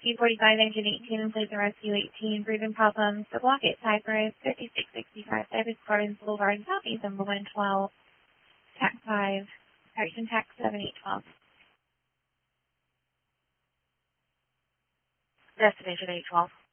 U-45 engine 18, includes the rescue 18, breathing problems. The block at Cypress, 5665 Cypress Gardens Boulevard, Southeast number 112, TAC 5, correction TAC 7812. Destination 812.